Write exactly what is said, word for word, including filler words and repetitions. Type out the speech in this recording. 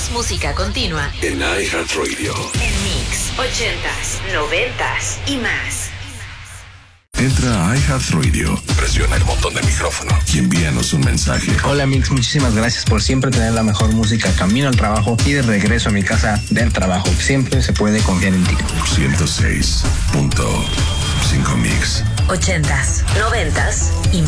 Más música continua en iHeartRadio. En Mix, ochentas, noventas y más. Entra a iHeartRadio, presiona el botón de micrófono y envíanos un mensaje. Hola Mix, muchísimas gracias por siempre tener la mejor música camino al trabajo y de regreso a mi casa del trabajo. Siempre se puede confiar en ti. ciento seis punto cinco Mix. Ochentas, noventas y